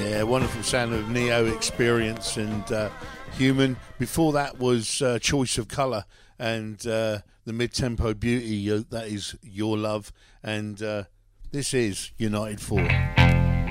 Yeah, wonderful sound of Neo Experience and Human. Before that was Choice of Colour and the mid-tempo beauty, that is Your Love. And this is United 4.